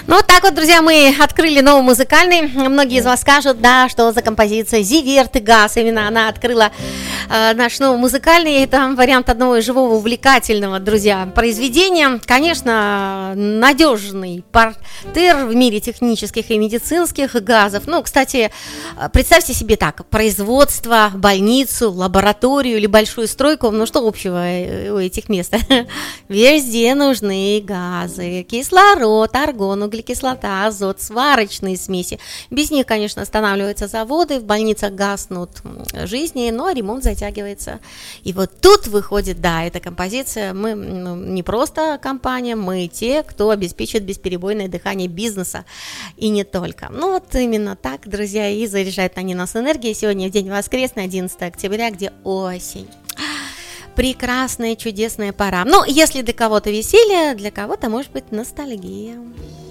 Ну, вот так вот, друзья, мы открыли новый музыкальный. Многие из вас скажут, да, что за композиция «Зиверт и газ». Именно она открыла наш новый музыкальный. Это вариант одного живого, увлекательного, друзья, произведения. Конечно, надежный партнер в мире технических и медицинских газов. Ну, кстати, представьте себе так, производство, больницу, лабораторию или большую стройку. Ну, что общего у этих мест? Везде нужны газы, кислород, аргон, углекислота, азот, сварочные смеси. Без них, конечно, останавливаются заводы, в больницах гаснут жизни, но ремонт затягивается. И вот тут выходит, да, эта композиция. Мы не просто компания, мы те, кто обеспечит бесперебойное дыхание бизнеса. И не только. Ну вот именно так, друзья, и заряжают они нас энергией. Сегодня в день воскресный, 11 октября, где осень. Прекрасная, чудесная пора. Ну, если для кого-то веселье, для кого-то, может быть, ностальгия.